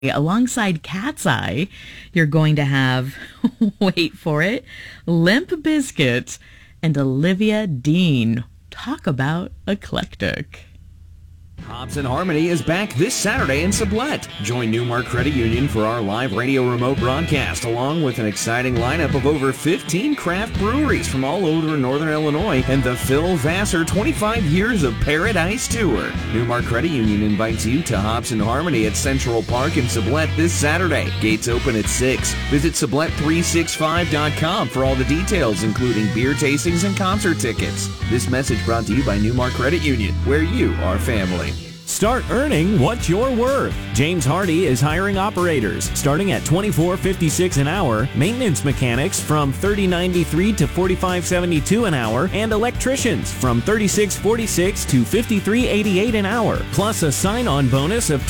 Alongside Cat's Eye, you're going to have, wait for it, Limp Bizkit and Olivia Dean. Talk about eclectic. Hobbs and Harmony is back this Saturday in Sublette. Join Newmark Credit Union for our live radio remote broadcast, along with an exciting lineup of over 15 craft breweries from all over Northern Illinois and the Phil Vassar 25 Years of Paradise Tour. Newmark Credit Union invites you to Hobbs and Harmony at Central Park in Sublette this Saturday. Gates open at 6. Visit Sublette365.com for all the details, including beer tastings and concert tickets. This message brought to you by Newmark Credit Union, where you are family. Start earning what you're worth. James Hardy is hiring operators starting at $24.56 an hour, maintenance mechanics from $30.93 to $45.72 an hour, and electricians from $36.46 to $53.88 an hour, plus a sign-on bonus of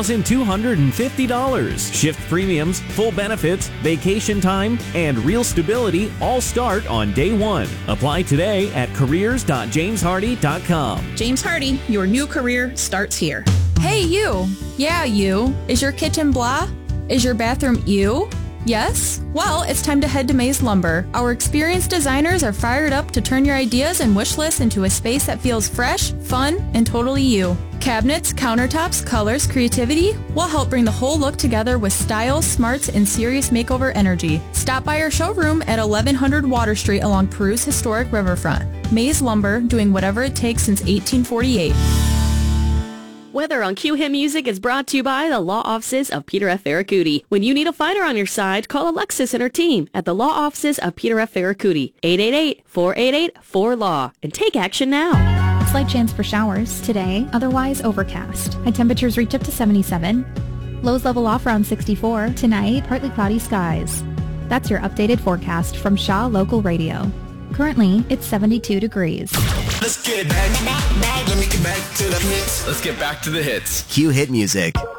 $2,250. Shift premiums, full benefits, vacation time, and real stability all start on day one. Apply today at careers.jameshardy.com. James Hardy, your new career starts here. Hey, you. Yeah, you. Is your kitchen blah? Is your bathroom ew? Yes? Well, it's time to head to Maze Lumber. Our experienced designers are fired up to turn your ideas and wish lists into a space that feels fresh, fun, and totally you. Cabinets, countertops, colors, creativity will help bring the whole look together with style, smarts, and serious makeover energy. Stop by our showroom at 1100 Water Street along Peru's historic riverfront. Maze Lumber, doing whatever it takes since 1848. Weather on Q Hit Music is brought to you by the law offices of Peter F. Ferracuti. When you need a fighter on your side, call Alexis and her team at the law offices of Peter F. Ferracuti. 888-488-4LAW. And take action now. Slight chance for showers today, otherwise overcast. High temperatures reach up to 77. Lows level off around 64. Tonight, partly cloudy skies. That's your updated forecast from Shaw Local Radio. Currently, it's 72 degrees. Let's get back. Let me get back to the hits. Let's get back to the hits. Q Hit Music.